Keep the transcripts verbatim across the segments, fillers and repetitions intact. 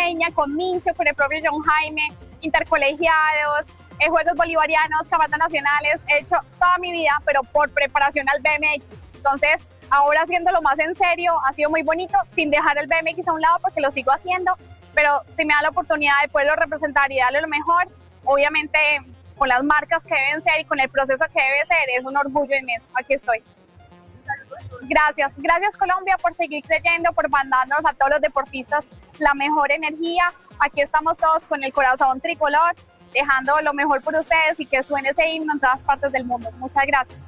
Peña, con Mincho, con el propio John Jaime, intercolegiados, eh, Juegos Bolivarianos, campeonatos nacionales. He hecho toda mi vida, pero por preparación al B M X. Entonces, ahora haciéndolo más en serio, ha sido muy bonito, sin dejar el B M X a un lado porque lo sigo haciendo, pero si me da la oportunidad de poderlo representar y darle lo mejor, obviamente con las marcas que deben ser y con el proceso que debe ser, es un orgullo inmenso. Aquí estoy. Gracias, gracias Colombia por seguir creyendo, por mandarnos a todos los deportistas la mejor energía. Aquí estamos todos con el corazón tricolor, dejando lo mejor por ustedes y que suene ese himno en todas partes del mundo. Muchas gracias.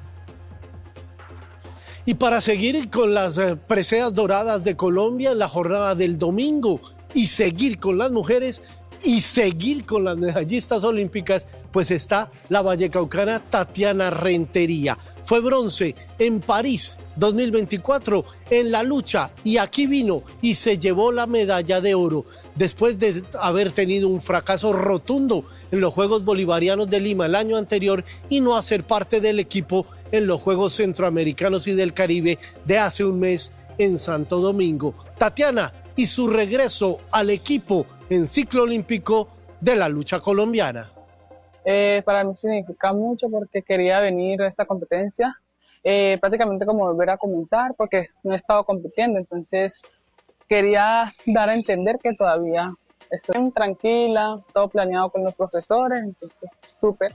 Y para seguir con las eh, preseas doradas de Colombia en la jornada del domingo y seguir con las mujeres y seguir con las medallistas olímpicas, pues está la vallecaucana Tatiana Rentería. Fue bronce en París dos mil veinticuatro en la lucha y aquí vino y se llevó la medalla de oro después de haber tenido un fracaso rotundo en los Juegos Bolivarianos de Lima el año anterior y no hacer parte del equipo en los Juegos Centroamericanos y del Caribe de hace un mes en Santo Domingo. Tatiana y su regreso al equipo en ciclo olímpico de la lucha colombiana. Eh, para mí significa mucho porque quería venir a esta competencia, eh, prácticamente como volver a comenzar porque no he estado compitiendo, entonces quería dar a entender que todavía estoy tranquila, todo planeado con los profesores, entonces súper.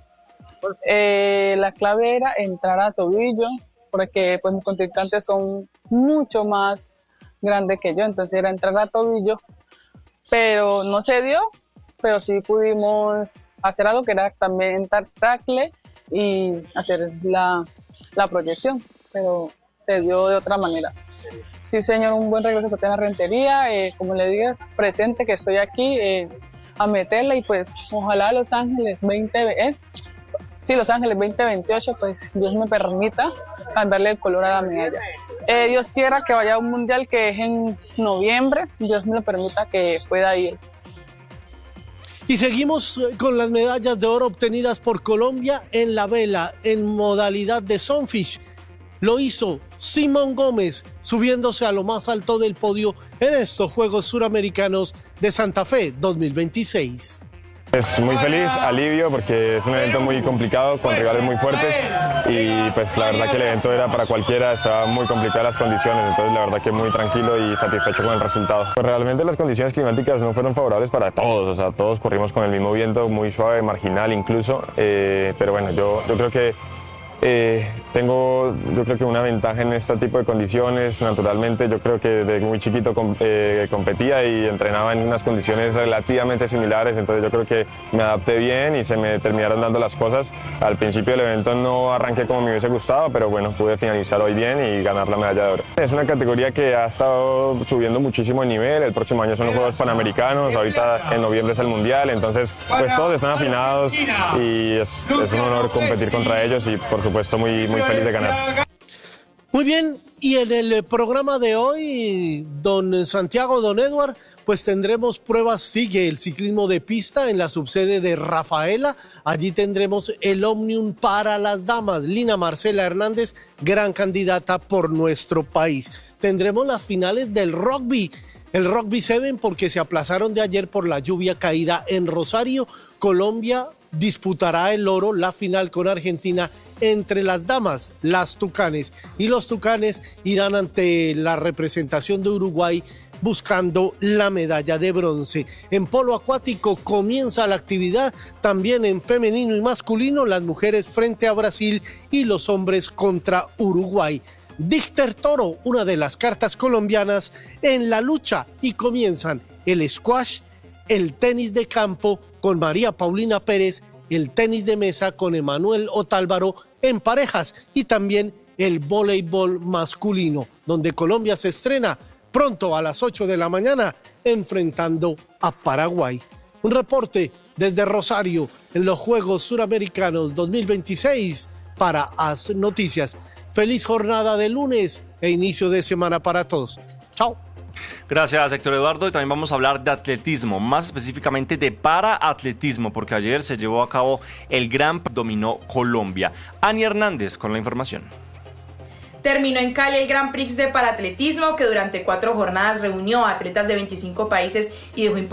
Eh, la clave era entrar a tobillo porque pues mis contrincantes son mucho más grandes que yo, entonces era entrar a tobillo, pero no se dio, pero sí pudimos hacer algo que era también tackle y hacer la, la proyección, pero se dio de otra manera. Sí, señor, un buen regreso a la Rentería, eh, como le dije, presente que estoy aquí eh, a meterla y pues ojalá Los Ángeles veinte, eh, sí, Los Ángeles veinte veintiocho, pues Dios me permita cambiarle el color a la medalla. Eh, Dios quiera que vaya a un mundial que es en noviembre, Dios me lo permita que pueda ir. Y seguimos con las medallas de oro obtenidas por Colombia en la vela en modalidad de Sunfish. Lo hizo Simón Gómez, subiéndose a lo más alto del podio en estos Juegos Suramericanos de Santa Fe dos mil veintiséis. Es muy feliz, alivio, porque es un evento muy complicado, con rivales muy fuertes y pues la verdad que el evento era para cualquiera, estaban muy complicadas las condiciones, entonces la verdad que muy tranquilo y satisfecho con el resultado. Pues realmente las condiciones climáticas no fueron favorables para todos, o sea, todos corrimos con el mismo viento, muy suave, marginal incluso, eh, pero bueno, yo, yo creo que Eh, tengo yo creo que una ventaja en este tipo de condiciones, naturalmente yo creo que desde muy chiquito com eh, competía y entrenaba en unas condiciones relativamente similares, entonces yo creo que me adapté bien y se me terminaron dando las cosas. Al principio del evento no arranqué como me hubiese gustado, pero bueno, pude finalizar hoy bien y ganar la medalla de oro. Es una categoría que ha estado subiendo muchísimo el nivel, el próximo año son los Juegos Panamericanos, ahorita en noviembre es el Mundial, entonces pues todos están afinados y es, es un honor competir contra ellos y por supuesto Puesto muy, muy feliz de ganar. Muy bien, y en el programa de hoy, don Santiago, don Edward, pues tendremos pruebas, sigue el ciclismo de pista en la subsede de Rafaela, allí tendremos el Omnium para las damas, Lina Marcela Hernández, gran candidata por nuestro país. Tendremos las finales del rugby, el Rugby siete porque se aplazaron de ayer por la lluvia caída en Rosario. Colombia disputará el oro, la final con Argentina entre las damas, las Tucanes, y los Tucanes irán ante la representación de Uruguay buscando la medalla de bronce. En polo acuático comienza la actividad también en femenino y masculino, las mujeres frente a Brasil y los hombres contra Uruguay. Díchter Toro, una de las cartas colombianas en la lucha, y comienzan el squash, el tenis de campo con María Paulina Pérez, el tenis de mesa con Emanuel Otálvaro en parejas y también el voleibol masculino, donde Colombia se estrena pronto a las ocho de la mañana enfrentando a Paraguay. Un reporte desde Rosario en los Juegos Suramericanos dos mil veintiséis para As Noticias. Feliz jornada de lunes e inicio de semana para todos. Chao. Gracias, Héctor Eduardo. Y también vamos a hablar de atletismo, más específicamente de paraatletismo, porque ayer se llevó a cabo el Gran Dominó Colombia. Ani Hernández con la información. Terminó en Cali el Grand Prix de paraatletismo, que durante cuatro jornadas reunió a atletas de veinticinco países y dejó